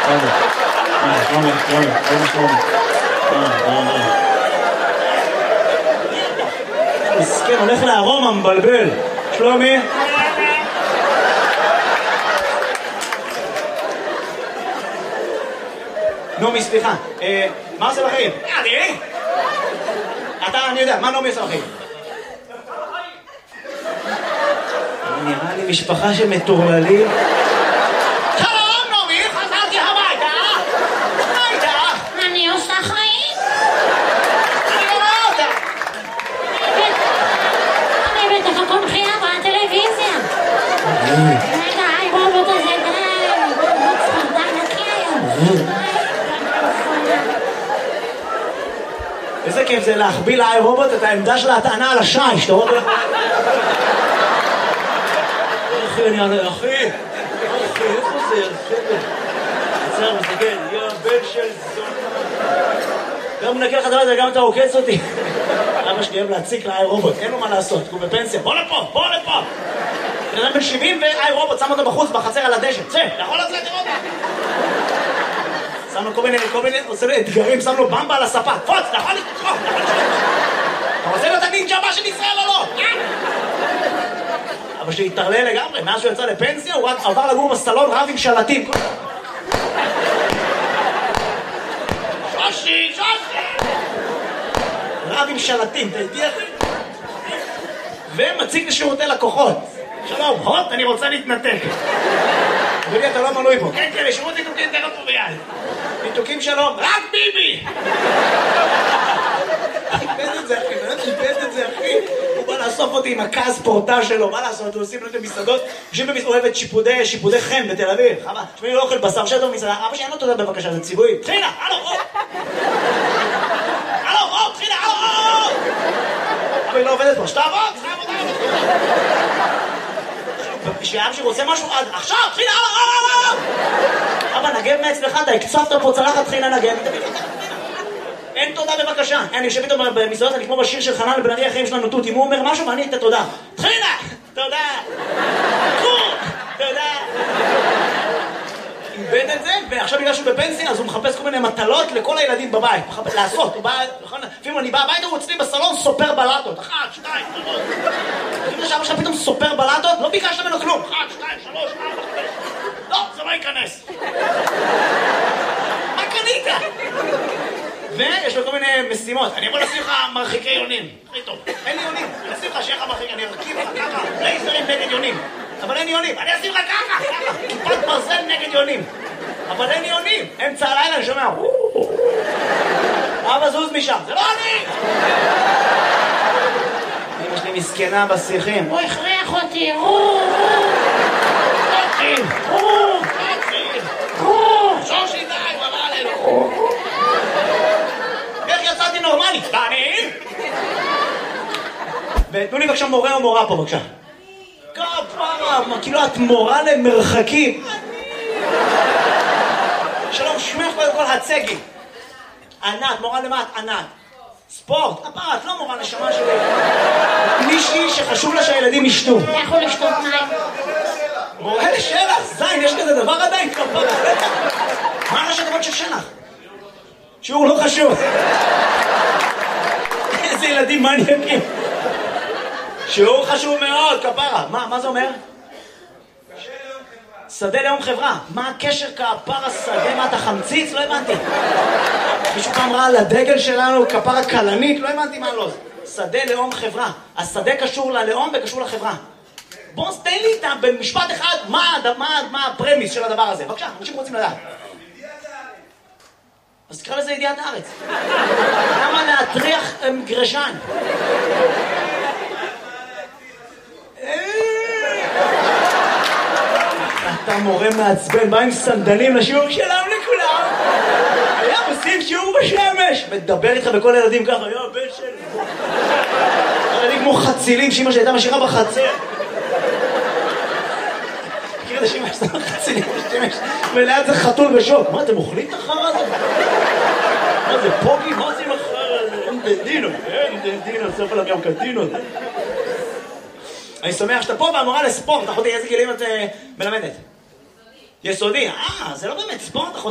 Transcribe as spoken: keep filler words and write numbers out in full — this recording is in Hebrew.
שלומי, שלומי, שלומי, שלומי. מסכן, הולך לארומה, מבלבל. שלומי. נעמי, סליחה, מה עושה בחיים? אני? אתה, אני יודע, מה נעמי עושה בחיים? נראה לי משפחה שמטורללים. שלום, נעמי, חזרתי הביתה. מה איתך? אני עושה חיים. אני לא רואה אותה. אני בטח הכל בחינה בטלוויזיה. רגע, היי רובוט הזה, די. רובוט ספרדן נקי היום. איזה כיף זה להחביא לאי רובוט את העמדה של ההטענה על השיש, אתה רואה? אחי, אני ענה, אחי, אחי, איפה זה? בסדר, מסתכל, יא בן של זון. גם מנקה לך דבר, גם אתה עוקץ אותי. אבא שלי אוהב להציק לאי רובוט, אין לו מה לעשות, הוא בפנסיה, בוא לפה, בוא לפה. בן אדם בן שבעים ואי רובוט, שם אותו בחוץ, בחצר על הדשא, צא, יכול לצאת, תראה אותה. שם לו כל מיני, כל מיני, עושה לו אתגרים, שם לו במבה על הספה, פוץ, אתה יכול לתקוף, אתה יכול לתקוף. אתה רוצה להיות הנינג'ה הבא של ישראל או לא? אבל שהתערלל לגמרי, מאז שהוא יצא לפנסיה, הוא רק עבר לגור בסלון רב עם שלטים. שושי, שושי! רב עם שלטים, תהייתי אחי? ומציג לשירותי לקוחות. שלום, הוט, אני רוצה להתנתק. אדוני, אתה לא מנוי פה. כן, כן, לשירות ניתוקים תראה פה ביד. ניתוקים שלום, רק ביבי! חיפש את זה, אחי, באמת חיפש את זה, אחי. הוא בא לאסוף אותי עם הכעס פורטה שלו, מה לעשות? הוא עושים לו את המסעדות, יושבים במסעדות, אוהבת שיפודי, שיפודי חן בתל אביב. חמה, שמי לא אוכל בשר שטו במסעדה, אבא שאין לו תודה בבקשה, זה ציווי. תחילה, הלו, או! הלו, או, תחילה, הלו, או! אבא היא לא עובדת פה, שתעבוד, שתעבוד, שאב שרוצה משהו עד עכשיו, תחילה, הלו, הלו! אבא, נגב מאצלך, אתה הקצפת פה צלחת, תחילה נגב. אין תודה בבקשה. אני יושב איתו במסעדות, אני כמו בשיר של חנן לבן ארי, החיים שלנו תות. אם הוא אומר משהו ואני את התודה. תחילה! תודה! תודה! איבד את זה, ועכשיו בגלל שהוא בפנסיה, אז הוא מחפש כל מיני מטלות לכל הילדים בבית. לעשות, הוא בא, לפעמים אני בא הביתה, הוא אצלי בסלון סופר בלטות. אחת, שתיים, שלוש. לפני שאבא שלך פתאום סופר בלטות, לא ביקשת ממנו כלום. אחת, שתיים, שלוש, ארבע, חמש. לא, זה לא ייכנס. מה קנית? ויש לו כל מיני משימות. אני יכול לשים לך מרחיקי יונים. הכי טוב. אין לי יונים. אני אשים לך שיהיה לך מרחיק. אני ארכיב לך ככה. לייזרים נגד יונים. אבל אין יונים. אני אשים לך ככה. ככה. כיפת ברזל נגד יונים. אבל אין יונים. אמצע הלילה אני שומע. אבא זוז משם. זה לא אני! אמא שלי מסכנה בשיחים. הוא הכריח אותי. שושי די, הוא אמר עלינו. איך יצאתי נורמלי? ואני? ותנו לי בבקשה מורה או מורה פה בבקשה. כפרה, כאילו את מורה למרחקים. שלום, שמך קודם כל הצגי. ענת, מורה למה את ענת? ספורט, כפרה, את לא מורה נשמה שלי. מישהי שחשוב לה שהילדים ישתו. לכו לשתות מים. מורה לשלח, זין, יש כזה דבר עדיין, כפרה. מה ראשי תיבות של שלח? שיעור לא חשוב. איזה ילדים מניאקים. שיעור חשוב מאוד, כפרה. מה, מה זה אומר? שדה לאום חברה. מה הקשר כפרה שדה? מה אתה חמציץ? לא הבנתי. מישהו פעם ראה על הדגל שלנו כפרה קלנית? לא הבנתי מה לא. שדה לאום חברה. השדה קשור ללאום וקשור לחברה. בוא תן לי איתה במשפט אחד מה, מה, מה הפרמיס של הדבר הזה. בבקשה, אנשים רוצים לדעת. אז תקרא לזה ידיעת הארץ. למה להטריח גרשן? אתה מורה מעצבן, בא עם סנדלים לשיעור שלום לכולם. היה עושים שיעור בשמש. מדבר איתך בכל הילדים ככה, יו, בן של... ילדים כמו חצילים שאמא שהייתה משאירה בחצר. מכיר את השמש, זה חצילים בשמש. וליד זה חתול בשוק. מה, אתם אוכלים את החרא הזה? מה זה פוגי? מה זה עם החרא הזה? אין דנדינו, אין דנדינו, סוף עליו גם קדינו. אני שמח שאתה פה והמורה לספורט. אחותי, איזה כלים את מלמדת? יסודי. אה, זה לא באמת ספורט, אחותי.